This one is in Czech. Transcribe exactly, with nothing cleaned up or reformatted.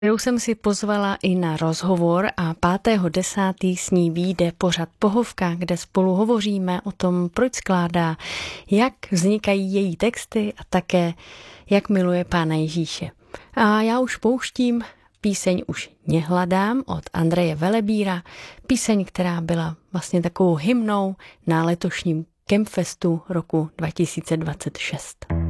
kterou jsem si pozvala i na rozhovor a pátého desátého s ní vyjde pořad Pohovka, kde spolu hovoříme o tom, proč skládá, jak vznikají její texty a také, jak miluje Pána Ježíše. A já už pouštím píseň Už nehledám od Andreje Velebíra, píseň, která byla vlastně takovou hymnou na letošním Campfestu roku dva tisíce dvacet šest.